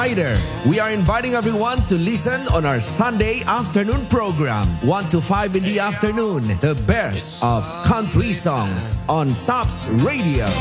Rider. We are inviting everyone to listen on our Sunday afternoon program, 1 to 5 in the afternoon. The best of country songs on Tops Radio.